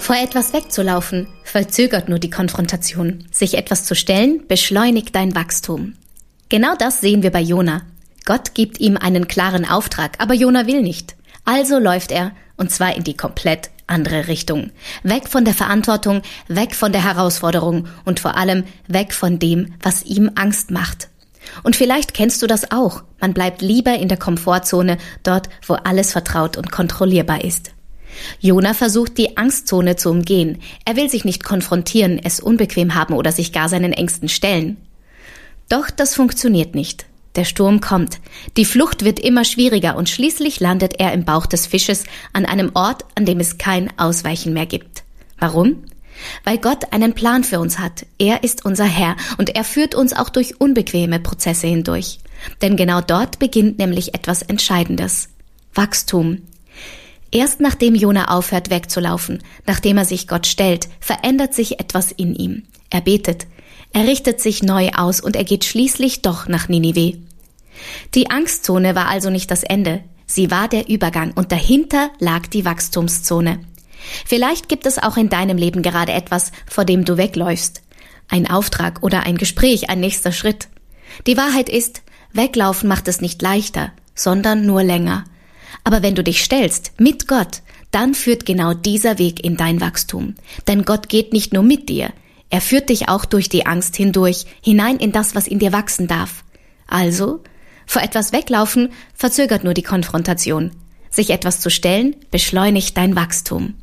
Vor etwas wegzulaufen, verzögert nur die Konfrontation. Sich etwas zu stellen, beschleunigt dein Wachstum. Genau das sehen wir bei Jona. Gott gibt ihm einen klaren Auftrag, aber Jona will nicht. Also läuft er, und zwar in die komplett andere Richtung. Weg von der Verantwortung, weg von der Herausforderung und vor allem weg von dem, was ihm Angst macht. Und vielleicht kennst du das auch. Man bleibt lieber in der Komfortzone, dort, wo alles vertraut und kontrollierbar ist. Jona versucht, die Angstzone zu umgehen. Er will sich nicht konfrontieren, es unbequem haben oder sich gar seinen Ängsten stellen. Doch das funktioniert nicht. Der Sturm kommt. Die Flucht wird immer schwieriger und schließlich landet er im Bauch des Fisches an einem Ort, an dem es kein Ausweichen mehr gibt. Warum? Weil Gott einen Plan für uns hat. Er ist unser Herr und er führt uns auch durch unbequeme Prozesse hindurch. Denn genau dort beginnt nämlich etwas Entscheidendes. Wachstum. Erst nachdem Jona aufhört wegzulaufen, nachdem er sich Gott stellt, verändert sich etwas in ihm. Er betet, er richtet sich neu aus und er geht schließlich doch nach Ninive. Die Angstzone war also nicht das Ende, sie war der Übergang und dahinter lag die Wachstumszone. Vielleicht gibt es auch in deinem Leben gerade etwas, vor dem du wegläufst. Ein Auftrag oder ein Gespräch, ein nächster Schritt. Die Wahrheit ist, weglaufen macht es nicht leichter, sondern nur länger. Aber wenn du dich stellst, mit Gott, dann führt genau dieser Weg in dein Wachstum. Denn Gott geht nicht nur mit dir, er führt dich auch durch die Angst hindurch, hinein in das, was in dir wachsen darf. Also, vor etwas weglaufen verzögert nur die Konfrontation. Sich etwas zu stellen, beschleunigt dein Wachstum.